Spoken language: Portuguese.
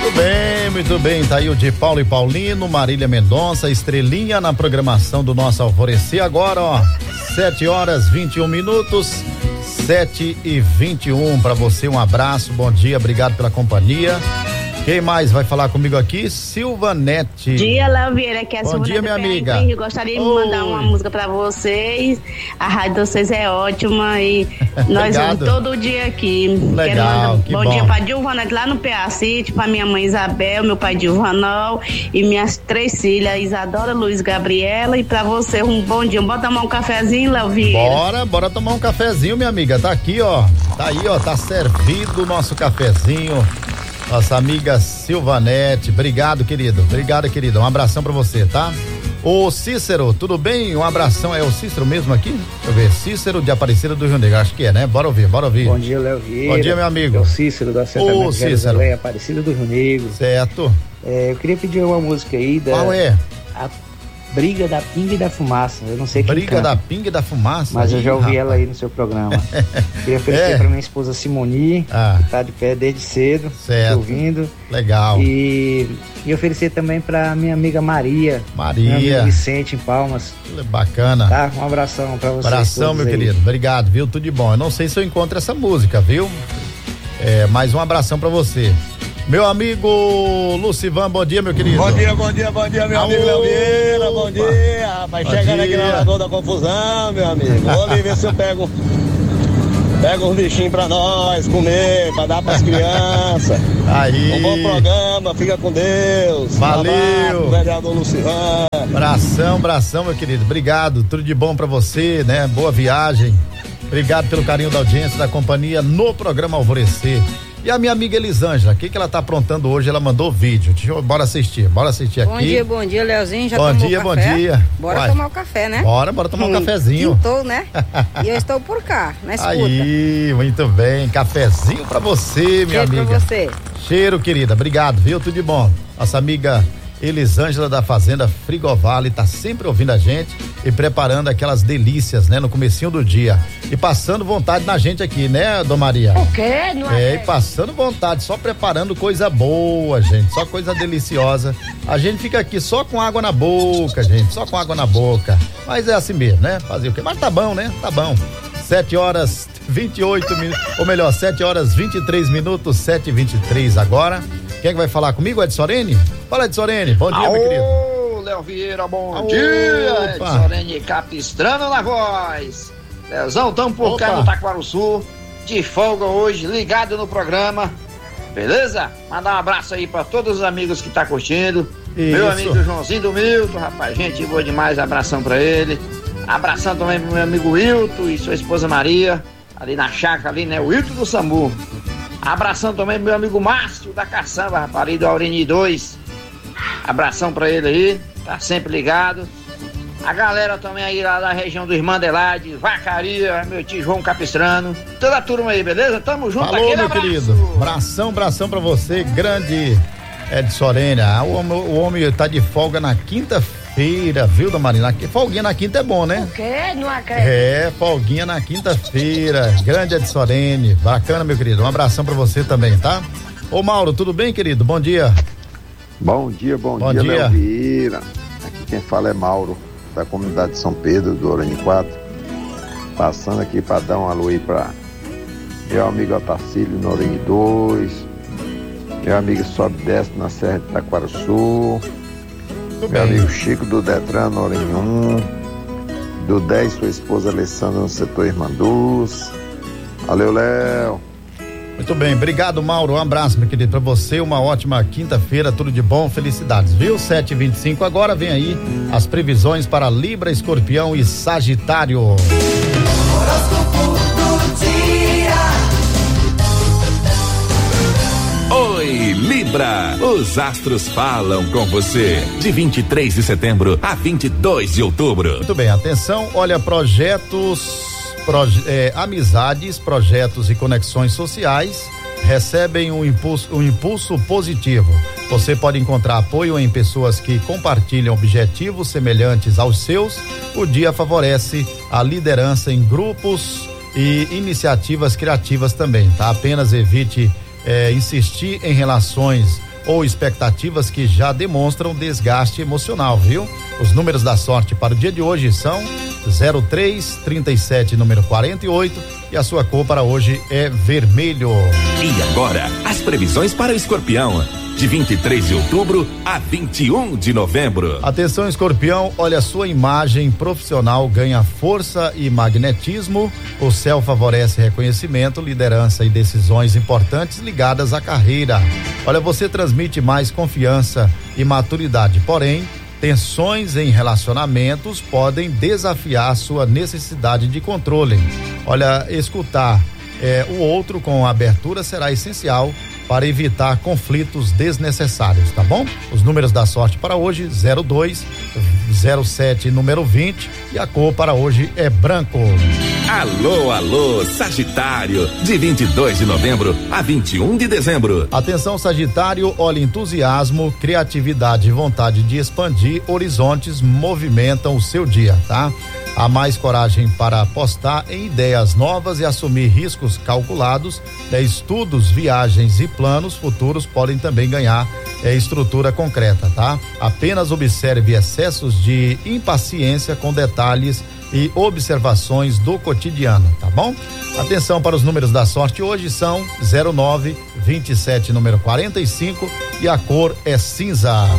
Muito bem, tá aí o de Paulo e Paulino, Marília Mendonça, Estrelinha na programação do nosso Alvorecer. Agora, ó, 7h21, 7h21 pra você, um abraço, bom dia, obrigado pela companhia. Quem mais vai falar comigo aqui? Silvanete. Bom dia, Léo Vieira, que é a Bom dia, minha amiga. Eu gostaria de mandar uma música pra vocês. A rádio de vocês é ótima e nós vamos todo dia aqui. Legal, Quero mandar bom dia pra Dilvanete lá no PA City, pra minha mãe Isabel, meu pai Dilvanol e minhas 3 filhas, Isadora, Luiz, Gabriela, e pra você um bom dia. Bora tomar um cafezinho, Léo Vieira? Bora tomar um cafezinho, minha amiga. Tá aqui, ó. Tá aí, ó. Tá servido o nosso cafezinho. Nossa amiga Silvanete, obrigado, querido. Obrigado, querida. Um abração pra você, tá? Ô Cícero, tudo bem? Um abração. É o Cícero mesmo aqui? Deixa eu ver. Cícero de Aparecida do Rio Negro, acho que é, né? Bora ouvir. Bom dia, Léo Vieira. Bom dia, meu amigo. É o Cícero da Ô, Cícero. Aparecida do Rio Negro. Certo. Eu queria pedir uma música aí da... Qual é? A Briga da Pinga e da Fumaça. Eu não sei quem Briga da Pinga e da Fumaça? Mas eu já ouvi ela aí no seu programa. Queria oferecer pra minha esposa Simoni, que tá de pé desde cedo, ouvindo. Legal. E oferecer também pra minha amiga Maria. Meu amigo Vicente, em Palmas. Bacana. Tá? Um abração pra vocês. Abração, meu querido. Obrigado, viu? Tudo de bom. Eu não sei se eu encontro essa música, viu? Mais um abração pra você. Meu amigo Lucivan, bom dia, meu querido. Bom dia, meu amigo Léo Vieira, bom dia, rapaz, chegando aqui na Lagoa da Confusão, meu amigo, vou ali ver se eu pego uns bichinhos pra nós comer, pra dar pras crianças. Aí. Um bom programa, fica com Deus. Valeu. Um abraço, vereador Lucivan. Abração, meu querido, obrigado, tudo de bom pra você, né, boa viagem, obrigado pelo carinho da audiência, da companhia no programa Alvorecer. E a minha amiga Elisângela, o que ela tá aprontando hoje? Ela mandou vídeo. Bora assistir aqui. Bom dia, Leozinho. Já tomou café? Bom dia. Bora tomar o café, né? Bora tomar um cafezinho. Pintou, né? E eu estou por cá, na escuta. Aí, muito bem. Cafezinho pra você, minha amiga. Cheiro pra você. Cheiro, querida. Obrigado, viu? Tudo de bom. Nossa amiga Elisângela da Fazenda Frigovale tá sempre ouvindo a gente e preparando aquelas delícias, né? No comecinho do dia e passando vontade na gente aqui, né, Dona Maria? O quê? Não é? E passando vontade, só preparando coisa boa, gente, só coisa deliciosa. A gente fica aqui só com água na boca, gente, só com água na boca, mas é assim mesmo, né? Fazer o quê? Mas tá bom, né? Tá bom. 7h28, ou melhor, 7h23, 7h23 agora. Quem é que vai falar comigo? Edsorene? Fala, Edsorene. Bom dia, meu querido. Léo Vieira, bom dia. Edsorene Capistrano na voz. Leozão, tamo por cá no Taquaruçu, de folga hoje, ligado no programa. Beleza? Mandar um abraço aí pra todos os amigos que tá curtindo. Isso. Meu amigo Joãozinho do Milton, rapaz, gente boa demais, abração pra ele. Abração também pro meu amigo Wilton e sua esposa Maria, ali na chácara ali, né? O Wilton do Sambu. Abração também pro meu amigo Márcio da Caçamba, rapaz, ali do Aureni 2. Abração pra ele aí, tá sempre ligado. A galera também aí lá da região do Irmandelaide, Vacaria, meu tio João Capistrano, toda a turma aí, beleza? Tamo junto. Falou, meu querido. Abração pra você, grande Edsorene. O homem tá de folga na quinta-feira, viu, Dona Marina? Folguinha na quinta é bom, né? O quê? Não acredito. Folguinha na quinta-feira. Grande Edsorene. Bacana, meu querido. Um abração pra você também, tá? Ô, Mauro, tudo bem, querido? Bom dia. Bom dia, Léo Vieira. Aqui quem fala é Mauro, da comunidade de São Pedro, do Orani 4. Passando aqui para dar um alô aí para meu amigo Otacílio no Orani 2, meu amigo Sobe e Desce na Serra de Taquaruçu, meu amigo Chico do Detran no Orani 1, do 10 sua esposa Alessandra no setor Irmanduz. Valeu, Léo. Muito bem, obrigado, Mauro, um abraço, meu querido, pra você, uma ótima quinta-feira, tudo de bom, felicidades, viu? 7h25, agora vem aí as previsões para Libra, Escorpião e Sagitário. Horóscopo do dia. Oi, Libra, os astros falam com você, de 23 de setembro a 22 de outubro. Muito bem, atenção, olha, amizades, projetos e conexões sociais recebem um impulso positivo. Você pode encontrar apoio em pessoas que compartilham objetivos semelhantes aos seus. O dia favorece a liderança em grupos e iniciativas criativas também, tá? Apenas evite insistir em relações ou expectativas que já demonstram desgaste emocional, viu? Os números da sorte para o dia de hoje são 03, 37, número 48, e a sua cor para hoje é vermelho. E agora, as previsões para o Escorpião, de 23 de outubro a 21 de novembro. Atenção, Escorpião, olha, sua imagem profissional ganha força e magnetismo. O céu favorece reconhecimento, liderança e decisões importantes ligadas à carreira. Olha, você transmite mais confiança e maturidade, porém, tensões em relacionamentos podem desafiar sua necessidade de controle. Olha, escutar o outro com abertura será essencial para evitar conflitos desnecessários, tá bom? Os números da sorte para hoje, 02, 07, número 20, e a cor para hoje é branco. Alô, alô, Sagitário, de 22 de novembro a 21 de dezembro. Atenção, Sagitário, olha, entusiasmo, criatividade e vontade de expandir horizontes movimentam o seu dia, tá? Há mais coragem para apostar em ideias novas e assumir riscos calculados, estudos, viagens e planos futuros podem também ganhar estrutura concreta, tá? Apenas observe excessos de impaciência com detalhes e observações do cotidiano, tá bom? Atenção para os números da sorte hoje são 09, 27, número 45, e a cor é cinza.